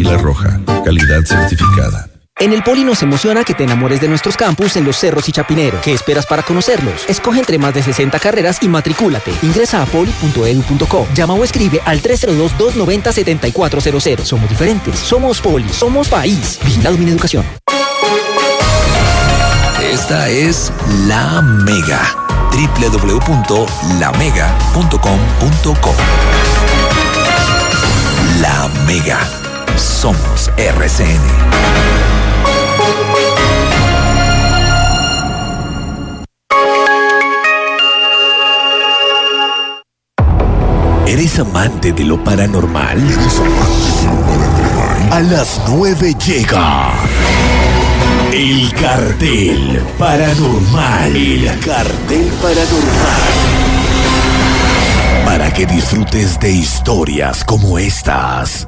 Águila Roja, calidad certificada. En el Poli nos emociona que te enamores de nuestros campus en Los Cerros y Chapinero. ¿Qué esperas para conocerlos? Escoge entre más de 60 carreras y matricúlate. Ingresa a poli.edu.co. Llama o escribe al 302-290-7400. Somos diferentes. Somos Poli. Somos país. Vigilado Mineducación. Esta es La Mega. www.lamega.com.co. La Mega. Somos RCN. ¿Eres amante de lo paranormal? A las 9 llega El Cartel Paranormal. El Cartel Paranormal. Para que disfrutes de historias como estas.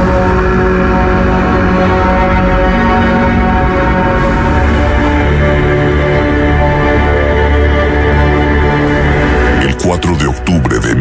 El 4 de octubre de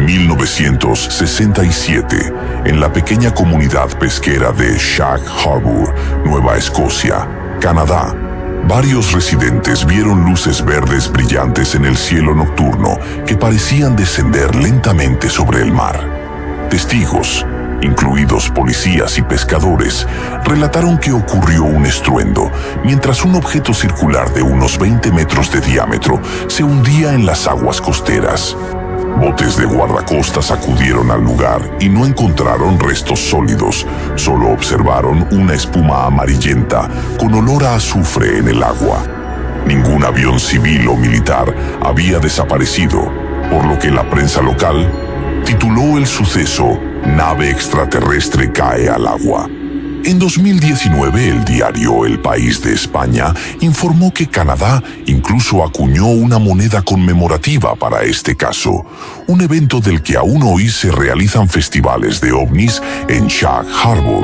1967, en la pequeña comunidad pesquera de Shag Harbour, Nueva Escocia, Canadá, varios residentes vieron luces verdes brillantes en el cielo nocturno que parecían descender lentamente sobre el mar. Testigos, incluidos policías y pescadores, relataron que ocurrió un estruendo mientras un objeto circular de unos 20 metros de diámetro se hundía en las aguas costeras. Botes de guardacostas acudieron al lugar y no encontraron restos sólidos, solo observaron una espuma amarillenta con olor a azufre en el agua. Ningún avión civil o militar había desaparecido, por lo que la prensa local tituló el suceso "Nave extraterrestre cae al agua". En 2019, el diario El País de España informó que Canadá incluso acuñó una moneda conmemorativa para este caso, un evento del que aún hoy se realizan festivales de ovnis en Shag Harbour.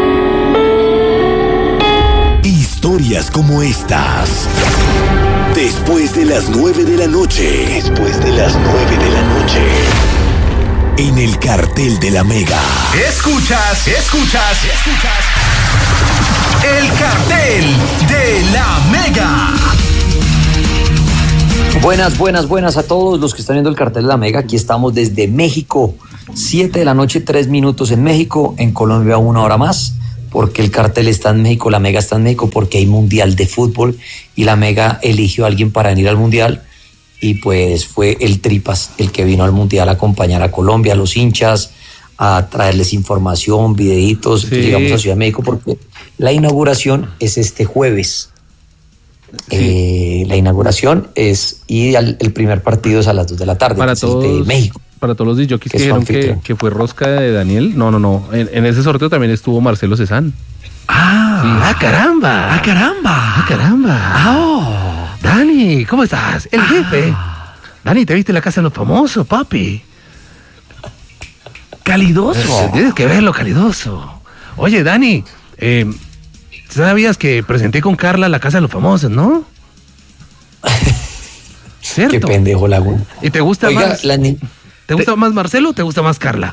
Historias como estas. Después de las 9 de la noche. Después de las 9 de la noche. En el Cartel de la Mega. Escuchas. El Cartel de la Mega. Buenas a todos los que están viendo el Cartel de la Mega. Aquí estamos desde México. 7 de la noche, 3 minutos en México. En Colombia 1 hora más. Porque el Cartel está en México, la Mega está en México, porque hay Mundial de Fútbol. Y la Mega eligió a alguien para venir al Mundial. Y pues fue el Tripas el que vino al Mundial a acompañar a Colombia, a los hinchas, a traerles información, videitos. Sí. Llegamos a Ciudad de México porque la inauguración es este jueves. Sí. La inauguración es, y el primer partido es a las 2 de la tarde. Para todos, de México. Para todos los DJs que dijeron que fue rosca de Daniel. No. En ese sorteo también estuvo Marcelo Cezanne. Caramba. Oh. Dani, ¿cómo estás? El jefe. Dani, ¿te viste La Casa de los Famosos, papi? Calidoso. Tienes que verlo, calidoso. Oye, Dani, ¿sabías que presenté con Carla La Casa de los Famosos, no? ¿Cierto? Qué pendejo, Laguna. ¿Y te gusta más? ¿Te gusta más Marcelo o te gusta más Carla?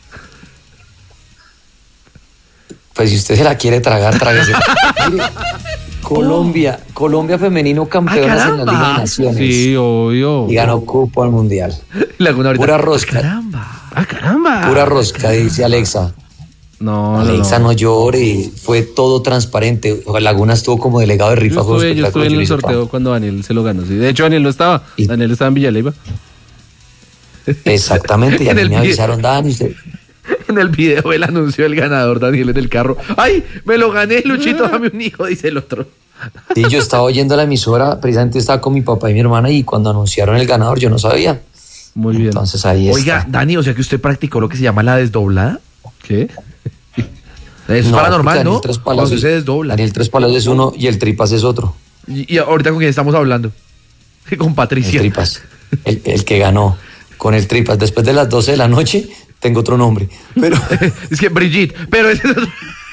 Pues si usted se la quiere tragar, tráguese. Mire, Colombia femenino campeonas en la Liga de Naciones. Sí, obvio. Y ganó cupo al Mundial. Laguna ahorita. Pura rosca. Caramba. Pura rosca, dice Alexa. Alexa, no llore. Fue todo transparente. Laguna estuvo como delegado de rifa. Yo estuve en el sorteo cuando Daniel se lo ganó. Sí. De hecho, Daniel no estaba. Daniel estaba en Villaleiva. Exactamente. Y a mí me avisaron, Dani, usted... En el video él anunció el ganador, Daniel, en el carro. ¡Ay, me lo gané, Luchito, dame un hijo!, dice el otro. Sí, yo estaba oyendo la emisora, precisamente estaba con mi papá y mi hermana, y cuando anunciaron el ganador yo no sabía. Muy bien. Entonces ahí Oiga, está. Dani, o sea que usted practicó lo que se llama la desdoblada. ¿Qué? Eso es paranormal, ¿no? Cuando se desdobla. Daniel Tres Palos es uno y el Tripas es otro. ¿Y ahorita con quién estamos hablando? Con Patricia. El Tripas, el que ganó con el Tripas. Después de las 12 de la noche... Tengo otro nombre, pero... Es que Brigitte, pero ese es otro...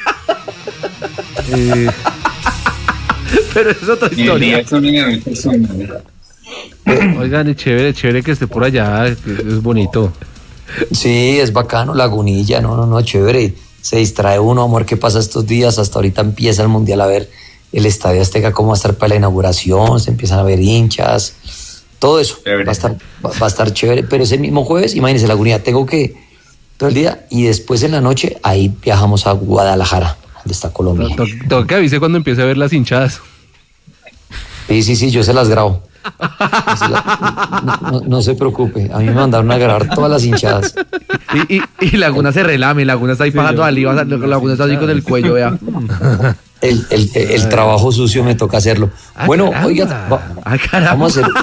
Pero es otra historia. Oigan, es chévere que esté por allá, es bonito. Sí, es bacano, Lagunilla, no, chévere. se distrae uno, amor, ¿qué pasa estos días? Hasta ahorita empieza el Mundial a ver el Estadio Azteca, cómo va a estar para la inauguración, se empiezan a ver hinchas, todo eso, va a estar chévere, pero ese mismo jueves, imagínense la agonía, tengo que todo el día y después en la noche, ahí viajamos a Guadalajara, donde está Colombia. Tengo que avisar cuando empiece a ver las hinchadas. Sí, yo se las grabo. No se preocupe, a mí me mandaron a grabar todas las hinchadas. Y Laguna se relame, Laguna está ahí pagando al IVA, Laguna está así con el cuello, vea. El trabajo sucio me toca hacerlo. Bueno, caramba. oiga, vamos a hacer.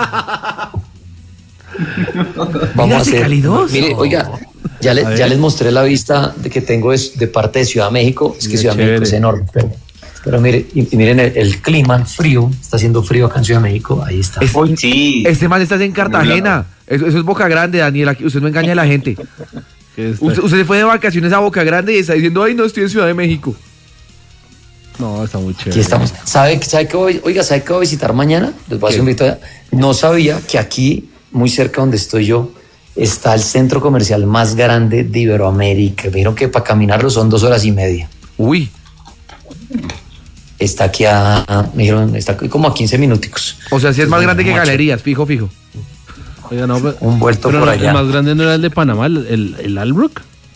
Vamos a hacer. Mire, oiga, ya les mostré la vista de que tengo de parte de Ciudad de México. Es que Ciudad de México es enorme. Pero mire, y miren el clima, el frío, está haciendo frío acá en Ciudad de México, ahí está. Sí. Este man está en Cartagena. Eso es Boca Grande, Daniel. Aquí usted no engaña a la gente. Usted se fue de vacaciones a Boca Grande y está diciendo, ay, no, estoy en Ciudad de México. No, está muy chévere. Aquí estamos. ¿Sabe qué voy a visitar mañana? Les voy a hacer un invito allá. No sabía que aquí, muy cerca donde estoy yo, está el centro comercial más grande de Iberoamérica. Me dijeron que para caminarlo son 2 horas y media. Uy. Está aquí me dijeron, está como a 15 minuticos. O sea, si es más grande que Galerías, fijo. Oiga, no, un vuelto pero por no, allá. ¿El más grande no era el de Panamá, el Albrook?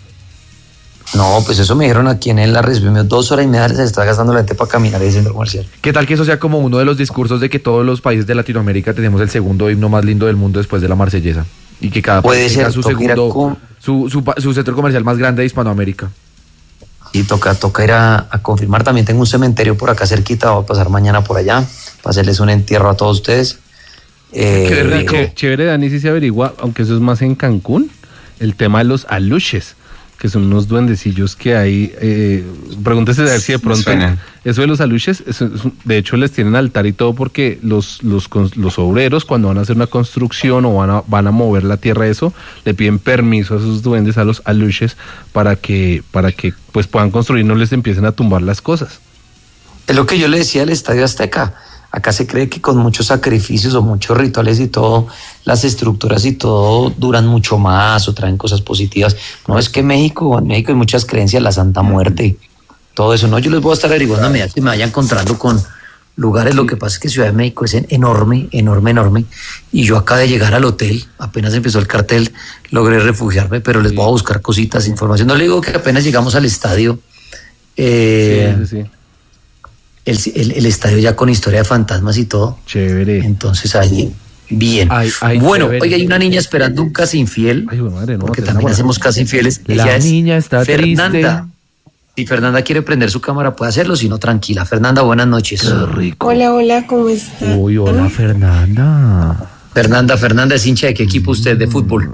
No, pues eso me dijeron aquí en la resumió 2 horas y media se está gastando la gente para caminar el centro comercial. ¿Qué tal que eso sea como uno de los discursos de que todos los países de Latinoamérica tenemos el segundo himno más lindo del mundo después de la Marsellesa? Y que cada país tenga su segundo, su centro comercial más grande de Hispanoamérica. Sí, toca ir a confirmar. También tengo un cementerio por acá cerquita, voy a pasar mañana por allá para hacerles un entierro a todos ustedes. Qué rico. Chévere, Dani, si se averigua, aunque eso es más en Cancún, el tema de los aluches, que son unos duendecillos que hay. Pregúntese a ver si de pronto eso de los aluches, de hecho les tienen altar y todo porque los obreros cuando van a hacer una construcción o van a mover la tierra, eso, le piden permiso a esos duendes, a los aluches, para que pues puedan construir, no les empiecen a tumbar las cosas. Es lo que yo le decía al Estadio Azteca. Acá se cree que con muchos sacrificios o muchos rituales y todo, las estructuras y todo duran mucho más o traen cosas positivas. No, es que en México hay muchas creencias, la Santa Muerte, todo eso. No, yo les voy a estar averiguando a medida que me vaya encontrando con lugares. Lo que pasa es que Ciudad de México es enorme. Y yo acá de llegar al hotel, apenas empezó el cartel, logré refugiarme, pero les voy a buscar cositas, información. No le digo que apenas llegamos al estadio. Sí. El estadio ya con historia de fantasmas y todo. Chévere. Entonces ahí, bien. Bueno, chévere. Oiga, hay una niña esperando un casi infiel. Ay, madre, no, porque también hacemos casi infieles. La niña está Fernanda. triste. Si Fernanda quiere prender su cámara, puede hacerlo, si no, tranquila. Fernanda, buenas noches. Qué rico. Hola, ¿cómo estás? Uy, hola, Fernanda. Fernanda, ¿es hincha de qué equipo usted de fútbol?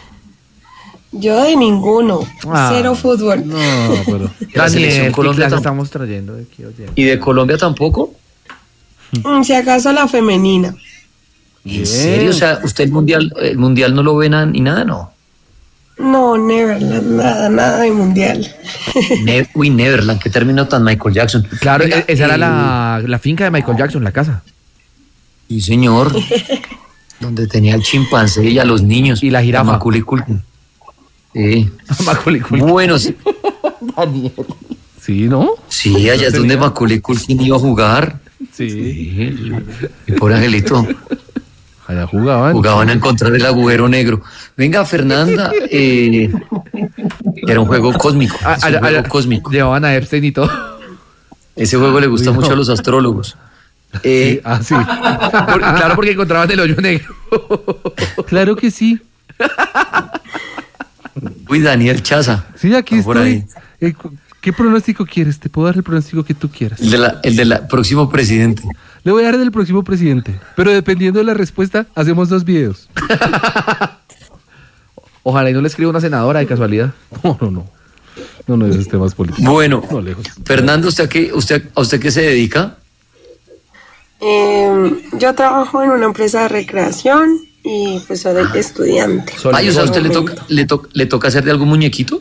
Yo de ninguno, cero fútbol. No, pero... Daniel, Colombia estamos trayendo de aquí, oye. ¿Y de Colombia tampoco? Si acaso la femenina. ¿En serio? O sea, ¿usted el mundial no lo ve ni nada, no? No, Neverland, nada de mundial. Neverland, qué término tan Michael Jackson. Claro, esa era la finca de Michael Jackson, la casa. Sí, señor. Donde tenía el chimpancé y a los niños. Y la jirafa. Macaulay Culkin. Sí. Macaulay Culkin. Bueno, sí. Daniel. Sí, ¿no? Sí, allá es donde Macaulay Culkin iba a jugar. Sí. Y por Angelito. Allá jugaban. Jugaban a encontrar el agujero negro. Venga, Fernanda. Era un juego cósmico. Cósmico. Llevaban a Epstein y todo. Ese juego le gusta mucho a los astrólogos. Sí. Claro, porque encontraban el hoyo negro. Claro que sí. Uy, Daniel Chaza. Sí, aquí estoy. Por ahí. ¿Qué pronóstico quieres? Te puedo dar el pronóstico que tú quieras. El del próximo presidente. Le voy a dar del próximo presidente, pero dependiendo de la respuesta, hacemos 2 videos. Ojalá y no le escriba una senadora de casualidad. No, esos temas políticos. Bueno, no, lejos. Fernando, ¿a usted qué se dedica? Yo trabajo en una empresa de recreación y pues soy estudiante. Ay, o sea, ¿a usted le toca hacer de algún muñequito?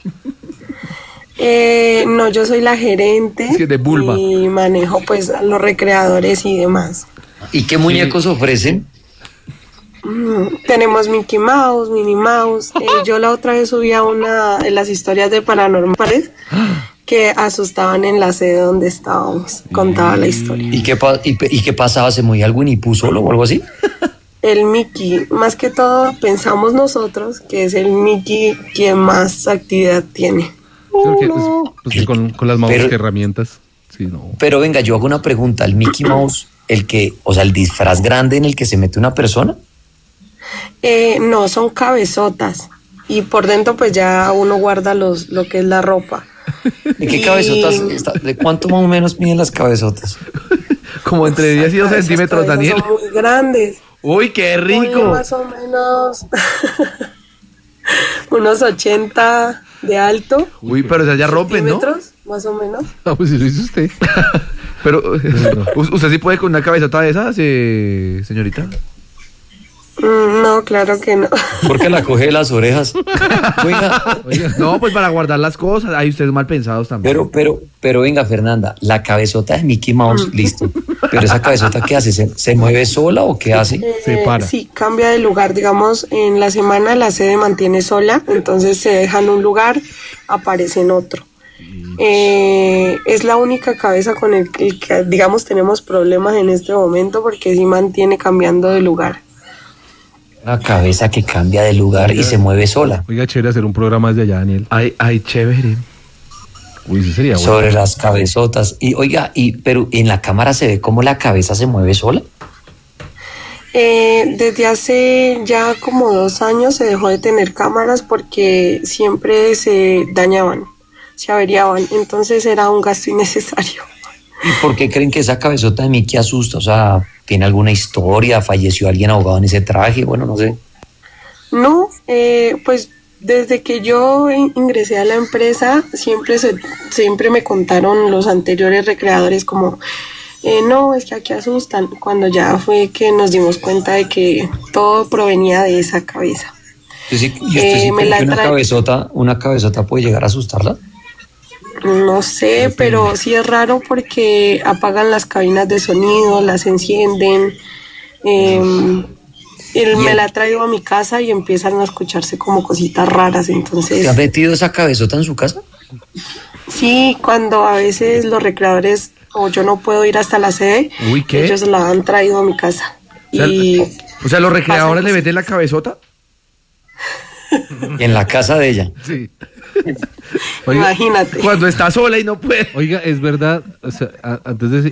No, yo soy la gerente de Bulma. Y manejo pues a los recreadores y demás. ¿Y qué muñecos ofrecen? Tenemos Mickey Mouse, Minnie Mouse. Yo la otra vez subí a una de las historias de Paranormales que asustaban en la sede donde estábamos. Contaba la historia. ¿Y qué pasaba? ¿Se movía algún hipú solo o algo así? El Mickey, más que todo pensamos nosotros que es el Mickey quien más actividad tiene. Pues con las manos que herramientas. Sí, no. Pero venga, yo hago una pregunta. ¿El Mickey Mouse, el disfraz grande en el que se mete una persona? No, son cabezotas. Y por dentro pues ya uno guarda lo que es la ropa. ¿De qué cabezotas? ¿De cuánto más o menos miden las cabezotas? Como entre 10 y 2 centímetros, Daniel. Son muy grandes. ¡Uy, qué rico! Oye, más o menos unos 80 de alto. Uy, pero esas ya rompen, ¿no? Más o menos. Ah, pues sí lo hizo usted. Pero, ¿usted sí puede con una cabezota de esas, señorita? No, claro que no. ¿Por qué la coge de las orejas? Oiga. No, pues para guardar las cosas. Hay ustedes mal pensados también. Pero venga, Fernanda, la cabezota de Mickey Mouse, listo. Pero esa cabezota, ¿qué hace? ¿Se mueve sola o qué hace? Se para. Sí, cambia de lugar. Digamos, en la semana la sede mantiene sola, entonces se deja en un lugar, aparece en otro. Es la única cabeza con el que, digamos, tenemos problemas en este momento porque sí mantiene cambiando de lugar. Una cabeza que cambia de lugar y se mueve sola. Oiga, chévere hacer un programa desde allá, Daniel. Ay, chévere. Uy, eso sería bueno. Sobre las cabezotas. Y oiga, pero en la cámara se ve cómo la cabeza se mueve sola. Desde hace ya como 2 años se dejó de tener cámaras porque siempre se dañaban, se averiaban, entonces era un gasto innecesario. ¿Y por qué creen que esa cabezota de Mickey asusta? O sea, ¿tiene alguna historia? ¿Falleció alguien ahogado en ese traje? Bueno, no sé. No, pues desde que yo ingresé a la empresa siempre me contaron los anteriores recreadores como no, es que aquí asustan, cuando ya fue que nos dimos cuenta de que todo provenía de esa cabeza. ¿Y usted sí cree que una cabezota puede llegar a asustarla? No sé, pero sí es raro porque apagan las cabinas de sonido, las encienden. Me la traigo a mi casa y empiezan a escucharse como cositas raras, entonces... ¿Te ha metido esa cabezota en su casa? Sí, cuando a veces los recreadores o yo no puedo ir hasta la sede, ellos la han traído a mi casa. O sea, ¿los recreadores le meten la cabezota? En la casa de ella. Sí. Oiga, imagínate. Cuando está sola y no puede. Oiga, es verdad, o sea, antes de